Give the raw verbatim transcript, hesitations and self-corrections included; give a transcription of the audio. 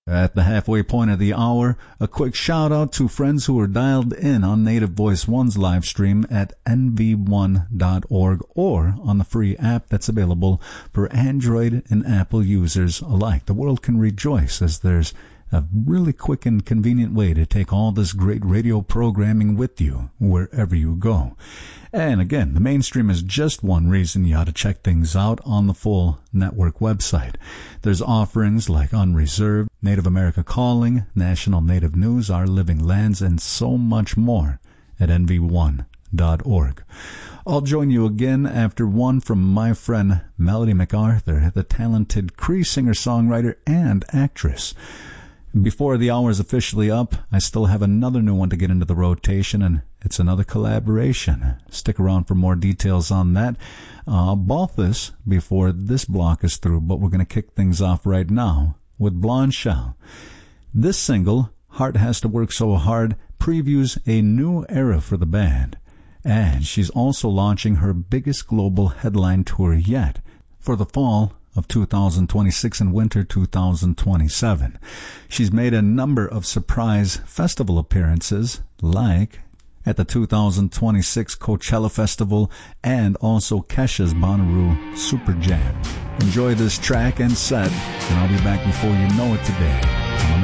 At the halfway point of the hour, a quick shout out to friends who are dialed in on Native Voice One's live stream at N V one dot org or on the free app that's available for Android and Apple users alike. The world can rejoice as there's a really quick and convenient way to take all this great radio programming with you wherever you go. And again, the mainstream is just one reason you ought to check things out on the full network website. There's offerings like Unreserved, Native America Calling, National Native News, Our Living Lands, and so much more at N V one dot org. I'll join you again after one from my friend Melody MacArthur, the talented Cree singer-songwriter and actress. Before the hour is officially up, I still have another new one to get into the rotation, and it's another collaboration. Stick around for more details on that. Uh, I'll bolt this before this block is through, but we're going to kick things off right now with Blonde Shell. This single, Heart Has to Work So Hard, previews a new era for the band, and she's also launching her biggest global headline tour yet for the fall of two thousand twenty-six and winter two thousand twenty-seven. She's made a number of surprise festival appearances, like at the two thousand twenty-six Coachella Festival and also Kesha's Bonnaroo Super Jam. Enjoy this track and set, and I'll be back before you know it today.